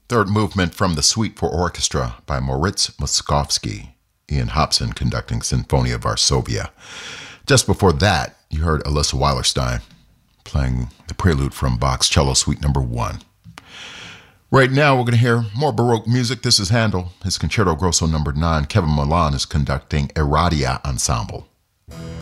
Third movement from the Suite for Orchestra by Moritz Moszkowski. Ian Hobson conducting Sinfonia Varsovia. Just before that, you heard Alyssa Weilerstein playing the prelude from Bach's Cello Suite No. 1. Right now, we're going to hear more Baroque music. This is Handel, his Concerto Grosso No. 9. Kevin Milan is conducting Eradia Ensemble.